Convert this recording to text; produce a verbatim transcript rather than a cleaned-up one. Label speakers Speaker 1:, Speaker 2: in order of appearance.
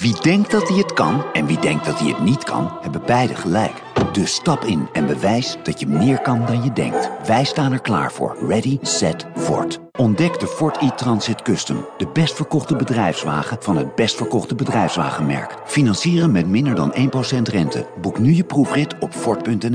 Speaker 1: Wie denkt dat hij het kan en wie denkt dat hij het niet kan, hebben beide gelijk. Dus stap in en bewijs dat je meer kan dan je denkt. Wij staan er klaar voor. Ready, set, Ford. Ontdek de Ford e-Transit Custom. De best verkochte bedrijfswagen van het best verkochte bedrijfswagenmerk. Financieren met minder dan één procent rente. Boek nu je proefrit op Ford punt n l.